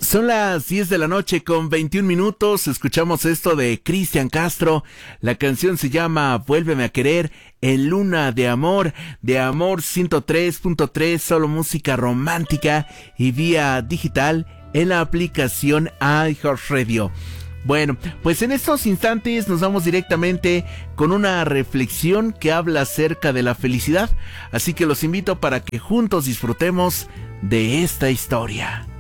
Son las 10 de la noche con 21 minutos. Escuchamos esto de Cristian Castro. La canción se llama Vuélveme a querer en Luna de Amor 103.3, solo música romántica y vía digital en la aplicación iHeartRadio. Bueno, pues en estos instantes nos vamos directamente con una reflexión que habla acerca de la felicidad. Así que los invito para que juntos disfrutemos de esta historia.